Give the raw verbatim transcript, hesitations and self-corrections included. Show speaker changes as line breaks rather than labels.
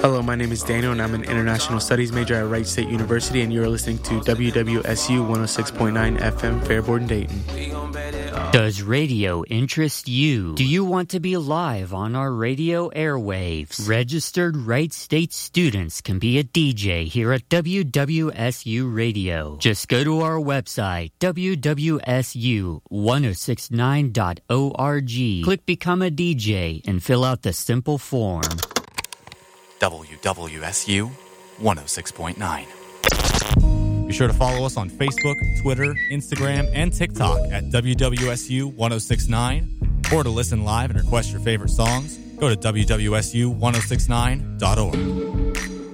Hello, my name is Daniel, and I'm an international studies major at Wright State University, and you're listening to W W S U one oh six point nine F M, Fairborn, Dayton.
Does radio interest you? Do you want to be live on our radio airwaves? Registered Wright State students can be a D J here at W W S U Radio. Just go to our website, W W S U ten sixty-nine dot org. Click Become a D J and fill out the simple form.
W W S U one oh six point nine.
Be sure to follow us on Facebook, Twitter, Instagram, and TikTok at W W S U ten sixty-nine. Or to listen live and request your favorite songs, go to W W S U ten sixty-nine dot org.